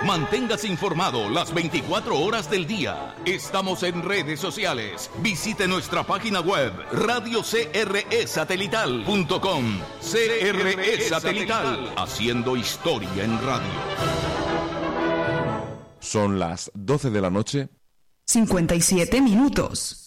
Manténgase informado las 24 horas del día. Estamos en redes sociales. Visite nuestra página web radiocresatelital.com. CRE Satelital, haciendo historia en radio. Son las 12 de la noche. 57 minutos.